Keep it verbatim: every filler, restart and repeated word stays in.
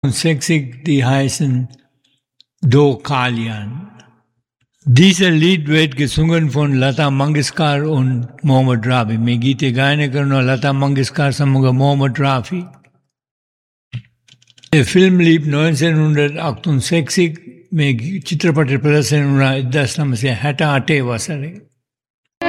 achtundsechzig, die heißen Do Kalyan. Dieser Lied wird gesungen von Lata Mangeshkar und Mohammad Rafi. मैं गीते गायन करना लता मंगेशकर समूह मोहम्मद Rafi. Der Film lief neunzehnhundertachtundsechzig में चित्रपट प्रदर्शन हुआ दस नंबर से हटा हटे वसरे.